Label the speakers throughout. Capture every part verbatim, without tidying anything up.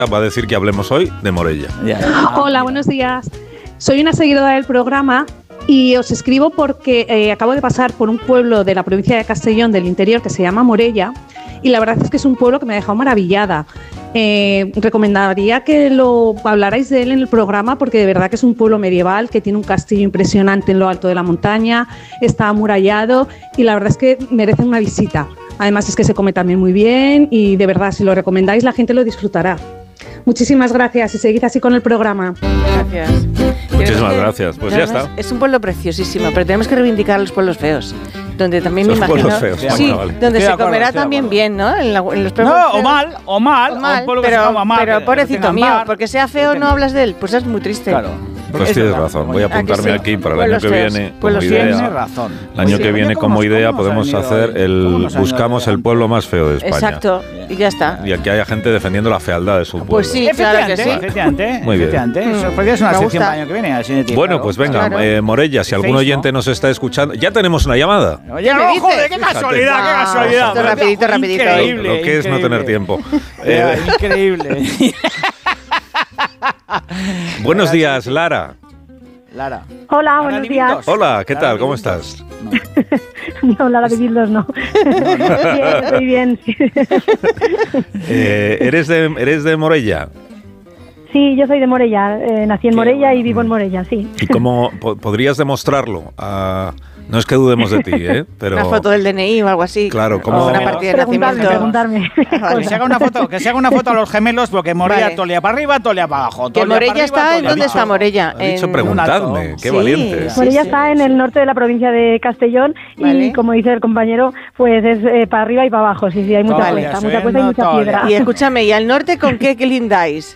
Speaker 1: va a decir que hablemos hoy de Morella.
Speaker 2: Hola, buenos días. Soy una seguidora del programa y os escribo porque eh, acabo de pasar por un pueblo de la provincia de Castellón del interior que se llama Morella y la verdad es que es un pueblo que me ha dejado maravillada. Eh, recomendaría que lo hablarais de él en el programa porque de verdad que es un pueblo medieval que tiene un castillo impresionante en lo alto de la montaña, está amurallado y la verdad es que merece una visita. Además es que se come también muy bien y de verdad si lo recomendáis la gente lo disfrutará. Muchísimas gracias y seguid así con el programa.
Speaker 3: Gracias.
Speaker 1: Muchísimas gracias, pues ya está.
Speaker 3: Es un pueblo preciosísimo, pero tenemos que reivindicar los pueblos feos. Donde también me imagino,
Speaker 1: feos,
Speaker 3: sí,
Speaker 1: bueno, vale.
Speaker 3: donde
Speaker 4: Estoy
Speaker 3: se
Speaker 4: de acuerdo,
Speaker 3: comerá
Speaker 4: estoy de
Speaker 3: también
Speaker 4: acuerdo.
Speaker 3: bien, ¿no? En, la, en los
Speaker 4: No,
Speaker 3: feos.
Speaker 4: o mal, o mal,
Speaker 3: O
Speaker 4: o
Speaker 3: mal,
Speaker 4: un pueblo que
Speaker 3: pero,
Speaker 4: se llama mal.
Speaker 3: pero
Speaker 4: que
Speaker 3: pobrecito
Speaker 4: tenga
Speaker 3: mío,
Speaker 4: mar,
Speaker 3: porque sea feo no hablas de él, pues es muy triste.
Speaker 4: Claro.
Speaker 1: Pues
Speaker 4: Es
Speaker 1: tienes
Speaker 4: verdad.
Speaker 1: razón, voy a
Speaker 3: ¿A que
Speaker 1: apuntarme
Speaker 3: sí?
Speaker 1: aquí para el
Speaker 3: Pueblos
Speaker 1: año que
Speaker 3: feos,
Speaker 1: viene como
Speaker 3: pueblos
Speaker 1: idea.
Speaker 3: feos.
Speaker 4: Tienes razón.
Speaker 1: El año
Speaker 4: Sí.
Speaker 1: que viene
Speaker 4: Oye, ¿cómo
Speaker 1: como
Speaker 4: nos-
Speaker 1: idea
Speaker 4: cómo nos
Speaker 1: podemos
Speaker 4: han ido
Speaker 1: hacer
Speaker 4: hoy?
Speaker 1: el
Speaker 4: ¿Cómo nos han ido
Speaker 1: buscamos
Speaker 4: hoy?
Speaker 1: el pueblo más feo de España.
Speaker 3: Exacto, y ya está.
Speaker 1: Y aquí haya gente defendiendo la fealdad de su pueblo.
Speaker 3: Pues sí, claro que sí.
Speaker 4: Efectivamente,
Speaker 1: Muy bien.
Speaker 4: efectivamente. Eso
Speaker 3: Mm.
Speaker 4: podría ser una
Speaker 3: Me
Speaker 4: sección
Speaker 3: gusta.
Speaker 4: para el año que viene. Así de ti,
Speaker 1: Bueno,
Speaker 4: claro.
Speaker 1: pues venga,
Speaker 3: Claro.
Speaker 1: eh, Morella, si
Speaker 4: El
Speaker 1: algún
Speaker 4: Facebook.
Speaker 1: oyente nos está escuchando, ya tenemos una llamada.
Speaker 4: Oye,
Speaker 3: ¿Qué
Speaker 4: no,
Speaker 3: dices?
Speaker 4: joder, qué
Speaker 1: Fíjate.
Speaker 4: casualidad, qué
Speaker 3: Ah,
Speaker 4: casualidad.
Speaker 3: esto rapidito, rapidito.
Speaker 4: Increíble,
Speaker 1: Lo que es no
Speaker 4: increíble.
Speaker 1: tener tiempo.
Speaker 4: Ya,
Speaker 1: Eh,
Speaker 4: increíble.
Speaker 1: buenos días, Lara.
Speaker 4: Lara.
Speaker 5: Hola,
Speaker 4: Lara
Speaker 5: buenos
Speaker 4: Divindos.
Speaker 5: días.
Speaker 1: Hola, ¿qué
Speaker 4: Lara
Speaker 1: tal? ¿Cómo
Speaker 4: Divindos.
Speaker 1: estás?
Speaker 4: No.
Speaker 5: No, Lara Divindos no. Bien, muy bien. Sí.
Speaker 1: Eh, ¿eres, de, ¿Eres de Morella?
Speaker 5: Sí, yo soy de Morella. Eh, nací en
Speaker 4: Qué
Speaker 5: Morella
Speaker 4: bueno.
Speaker 5: y vivo en Morella, sí.
Speaker 1: ¿Y cómo po- podrías demostrarlo? Ah, no es que dudemos de ti, ¿eh? Pero
Speaker 3: Una foto del D N I o algo así.
Speaker 1: Claro, ¿cómo-
Speaker 3: O una partida de
Speaker 5: Preguntarme,
Speaker 3: nacimiento.
Speaker 5: preguntarme.
Speaker 3: Vale.
Speaker 4: Que se haga una foto, que se haga una foto a los gemelos porque Morella
Speaker 3: Vale.
Speaker 4: tolea para arriba, tolea para abajo.
Speaker 3: Que
Speaker 4: tolea
Speaker 3: Morella
Speaker 4: para arriba,
Speaker 3: está, ¿en
Speaker 4: tolea
Speaker 3: dónde
Speaker 4: para
Speaker 3: está
Speaker 4: abajo.
Speaker 3: Morella?
Speaker 1: ha dicho
Speaker 3: En-
Speaker 1: preguntadme,
Speaker 4: un alto.
Speaker 1: qué
Speaker 3: Sí.
Speaker 1: valiente.
Speaker 3: Sí,
Speaker 5: Morella
Speaker 3: sí.
Speaker 5: está en el norte de la provincia de Castellón
Speaker 3: Vale.
Speaker 5: y, como dice el compañero, pues es eh, para arriba y para abajo. Sí, sí, hay mucha
Speaker 4: Vale.
Speaker 5: cuesta, mucha cuesta y
Speaker 4: No,
Speaker 5: mucha
Speaker 4: todavía.
Speaker 5: piedra.
Speaker 3: Y escúchame, ¿y al norte con qué, qué lindáis?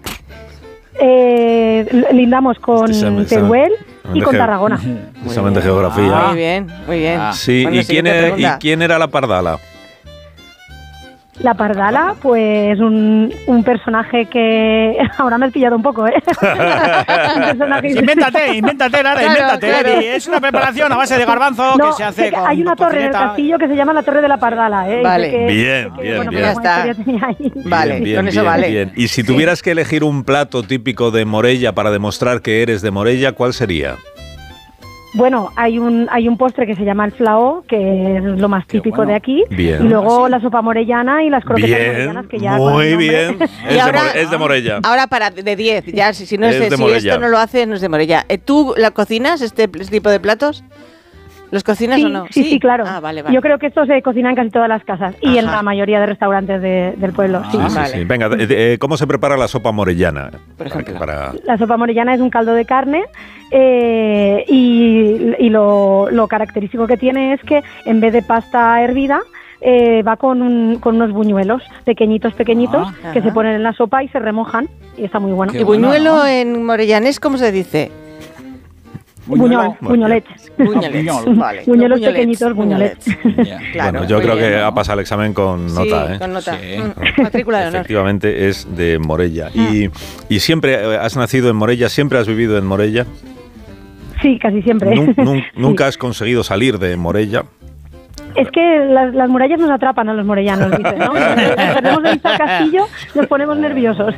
Speaker 5: Eh, lindamos con
Speaker 1: Este examen-
Speaker 5: Teruel
Speaker 1: examen
Speaker 5: y
Speaker 1: de
Speaker 5: con
Speaker 1: ge-
Speaker 5: Tarragona.
Speaker 1: Examen de geografía.
Speaker 4: Ah.
Speaker 3: Muy bien, muy bien.
Speaker 4: Ah.
Speaker 1: Sí,
Speaker 3: Bueno,
Speaker 1: ¿y, quién
Speaker 3: siguiente
Speaker 1: era, ¿y
Speaker 3: pregunta.
Speaker 1: quién era la pardala?
Speaker 5: La pardala, pues un, un personaje que ahora me has pillado un poco, ¿eh? Un personaje-
Speaker 4: Invéntate, invéntate, Lara,
Speaker 3: Claro,
Speaker 4: invéntate.
Speaker 3: claro.
Speaker 4: Y es una preparación a base de garbanzo
Speaker 5: No,
Speaker 4: que se hace
Speaker 5: sé que
Speaker 4: con
Speaker 5: hay una torre en el
Speaker 4: tocineta.
Speaker 5: castillo que se llama la Torre de la Pardala, ¿eh? Y
Speaker 3: Vale.
Speaker 5: sé que-
Speaker 1: Bien,
Speaker 5: sé que,
Speaker 1: bien,
Speaker 5: bueno,
Speaker 1: bien.
Speaker 5: pues
Speaker 3: Ya está.
Speaker 5: alguna historia tenía ahí.
Speaker 3: Vale,
Speaker 1: Bien,
Speaker 3: con eso
Speaker 1: bien,
Speaker 3: vale.
Speaker 1: bien. Y si tuvieras que elegir un plato típico de Morella para demostrar que eres de Morella, ¿cuál sería?
Speaker 5: Bueno, hay un hay un postre que se llama el flaó, que es lo más
Speaker 4: Qué
Speaker 5: típico
Speaker 4: bueno.
Speaker 5: de aquí.
Speaker 1: Bien.
Speaker 5: Y luego
Speaker 4: ¿Ah, sí?
Speaker 5: la sopa morellana y las croquetas
Speaker 1: Bien,
Speaker 5: morellanas, que ya con
Speaker 1: muy
Speaker 5: el nombre-
Speaker 1: bien. Es,
Speaker 3: Y
Speaker 1: de
Speaker 3: ahora-
Speaker 1: More- es de Morella.
Speaker 3: Ahora para de diez, ya si, si no es,
Speaker 1: Es de
Speaker 3: si
Speaker 1: Morella.
Speaker 3: esto no lo hace, no es de Morella. Eh, ¿Tú la cocinas este pl- tipo de platos? ¿Los cocinas
Speaker 5: Sí,
Speaker 3: o no?
Speaker 5: sí, sí, claro.
Speaker 3: Ah, vale, vale.
Speaker 5: Yo creo que esto se cocina en casi todas las casas y en
Speaker 3: Ajá.
Speaker 5: la mayoría de restaurantes de- del pueblo. sí.
Speaker 1: Sí, sí,
Speaker 3: vale.
Speaker 1: sí. Venga, de- de- ¿cómo se prepara la sopa morellana?
Speaker 3: Por ejemplo.
Speaker 1: Para-
Speaker 5: La sopa morellana es un caldo de carne eh, y, y lo, lo característico que tiene es que en vez de pasta hervida eh, va con, un- con unos buñuelos pequeñitos, pequeñitos
Speaker 3: Ah,
Speaker 5: que
Speaker 3: ajá.
Speaker 5: se ponen en la sopa y se remojan y está muy bueno.
Speaker 4: Qué
Speaker 3: ¿Y
Speaker 4: bueno,
Speaker 3: buñuelo
Speaker 4: ¿no?
Speaker 3: en morellanés cómo se dice?
Speaker 5: Buñol, buñolets.
Speaker 3: Buñolets.
Speaker 4: buñol.
Speaker 3: Vale.
Speaker 5: Buñuelos
Speaker 3: Buñolets,
Speaker 5: pequeñitos, buñolets.
Speaker 4: Ya.
Speaker 3: Claro,
Speaker 1: bueno, yo
Speaker 3: muy
Speaker 1: creo
Speaker 3: bien,
Speaker 1: que
Speaker 3: ¿no?
Speaker 1: ha pasado el examen con nota,
Speaker 3: sí,
Speaker 1: ¿eh?
Speaker 3: con nota.
Speaker 4: Sí.
Speaker 3: Mm, matrícula de honor.
Speaker 1: Efectivamente es de Morella.
Speaker 3: Ah.
Speaker 1: Y, y siempre eh, has nacido en Morella, siempre has vivido en Morella.
Speaker 5: Sí, casi siempre.
Speaker 1: Nun- nun-
Speaker 5: Sí.
Speaker 1: Nunca has conseguido salir de Morella.
Speaker 5: Es que las, las murallas nos atrapan a los morellanos, dicen, ¿no? Cuando tenemos el castillo, nos ponemos nerviosos.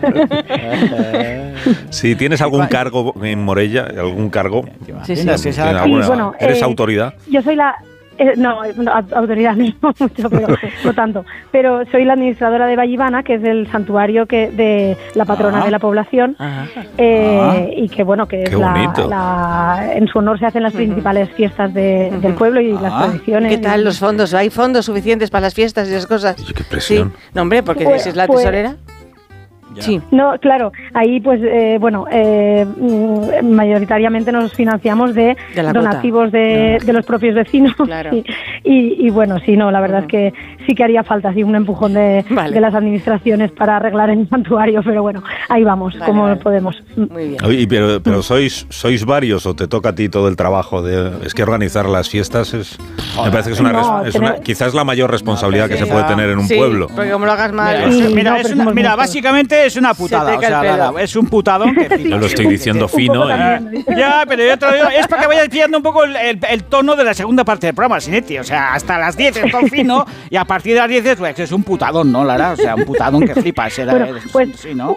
Speaker 1: Si tienes algún cargo en Morella, algún cargo,
Speaker 3: Sí, sí.
Speaker 4: Tienes que ser
Speaker 1: ¿tienes
Speaker 4: alcalde.
Speaker 1: alguna-
Speaker 5: Sí, bueno,
Speaker 1: ¿eres
Speaker 5: eh,
Speaker 1: autoridad?
Speaker 5: Yo soy la... eh, no, no, au- autoridad no mucho, pero no tanto. Pero soy la administradora de Vallivana, que es el santuario que de la patrona
Speaker 4: Ah.
Speaker 5: de la población,
Speaker 3: Ajá.
Speaker 5: eh,
Speaker 4: Ah.
Speaker 5: y que bueno, que es
Speaker 1: Qué
Speaker 5: la,
Speaker 1: bonito.
Speaker 5: la- en su honor se hacen las
Speaker 3: Ujú.
Speaker 5: principales fiestas de-
Speaker 3: Ujú.
Speaker 5: del pueblo y las
Speaker 4: Ah.
Speaker 5: tradiciones.
Speaker 3: ¿Qué tal los fondos? ¿Hay fondos suficientes para las fiestas y esas cosas?
Speaker 1: Oye, qué presión.
Speaker 3: Sí. No, hombre, porque
Speaker 5: Pues-
Speaker 3: si es la
Speaker 5: pues-
Speaker 3: tesorera.
Speaker 4: Ya.
Speaker 3: Sí.
Speaker 5: No, claro, ahí pues eh, bueno, eh, mm, mayoritariamente nos financiamos de,
Speaker 3: De la cuota.
Speaker 5: donativos de, de los propios vecinos.
Speaker 3: Claro.
Speaker 5: Y, y, y, bueno, sí, no, la verdad
Speaker 3: Ujú.
Speaker 5: es que sí que haría falta así un empujón de,
Speaker 3: Vale.
Speaker 5: de las administraciones para arreglar el santuario, pero bueno, ahí vamos,
Speaker 3: Vale,
Speaker 5: como
Speaker 3: vale.
Speaker 5: podemos.
Speaker 3: Muy bien.
Speaker 1: Oye, pero, pero sois sois varios o te toca a ti todo el trabajo de es que organizar las fiestas es me parece que es una,
Speaker 5: No,
Speaker 1: res- es una-
Speaker 5: tener-
Speaker 1: quizás la mayor responsabilidad
Speaker 4: No,
Speaker 1: que se
Speaker 4: quizá-
Speaker 1: puede tener en un
Speaker 3: Sí,
Speaker 1: pueblo.
Speaker 3: porque como lo hagas mal...
Speaker 4: Mira,
Speaker 5: Sí,
Speaker 4: es, mira,
Speaker 5: no,
Speaker 4: es
Speaker 5: pero
Speaker 4: una-
Speaker 5: somos
Speaker 4: mira,
Speaker 5: muchos.
Speaker 4: básicamente es una putada.
Speaker 3: te
Speaker 4: O
Speaker 3: cae
Speaker 4: sea,
Speaker 3: el pelo.
Speaker 4: Lara, es un putadón que flipas.
Speaker 1: Yo lo estoy diciendo
Speaker 5: Un poco
Speaker 1: fino. ¿eh?
Speaker 5: también.
Speaker 4: Ya, pero yo te lo digo, es para que vayas pillando un poco el, el- el tono de la segunda parte del programa, Sinetti. O sea, hasta las diez es todo fino y a partir de las diez es, pues, es un putadón, ¿no, Lara? O sea, un putadón que flipas. Era,
Speaker 5: Bueno, pues
Speaker 4: sí, ¿no?